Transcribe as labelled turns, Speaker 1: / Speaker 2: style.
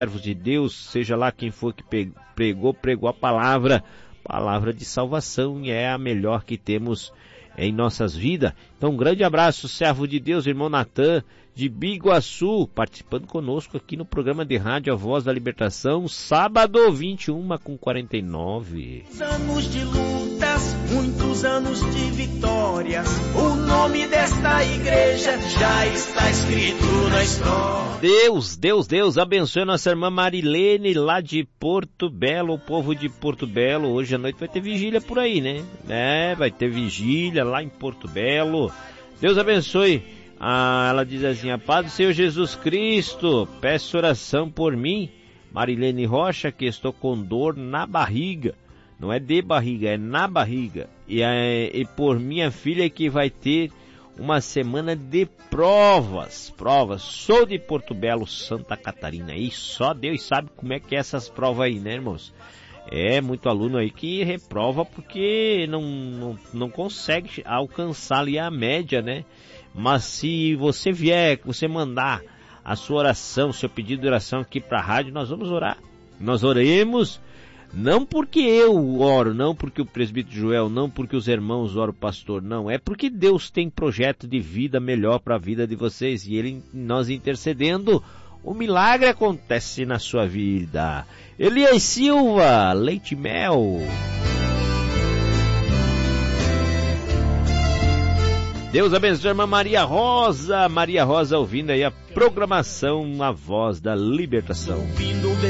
Speaker 1: servos de Deus, seja lá quem for que pregou a palavra de salvação, e é a melhor que temos em nossas vidas. Então, um grande abraço, servo de Deus, irmão Natan, de Biguaçu, participando conosco aqui no programa de rádio A Voz da Libertação, sábado 21h49.
Speaker 2: Anos de lutas, muitos anos de vitórias, o nome desta igreja já está escrito na história.
Speaker 1: Deus abençoe nossa irmã Marilene lá de Porto Belo, o povo de Porto Belo. Hoje à noite vai ter vigília por aí, né? Vai ter vigília lá em Porto Belo. Deus abençoe. Ela diz assim: a paz do Senhor Jesus Cristo, peço oração por mim, Marilene Rocha, que estou com dor na barriga. Não é de barriga, é na barriga. E por minha filha, que vai ter uma semana de provas. Sou de Porto Belo, Santa Catarina. E só Deus sabe como é que é essas provas aí, né, irmãos? É muito aluno aí que reprova porque não consegue alcançar ali a média, né? Mas se você você mandar a sua oração, seu pedido de oração aqui para a rádio, nós vamos orar. Nós oremos, não porque eu oro, não porque o presbítero Joel, não porque os irmãos oram o pastor, não. É porque Deus tem projeto de vida melhor para a vida de vocês. E nós intercedendo, o milagre acontece na sua vida. Elias Silva, Leite Mel. Deus abençoe a irmã Maria Rosa ouvindo aí a programação A Voz da Libertação.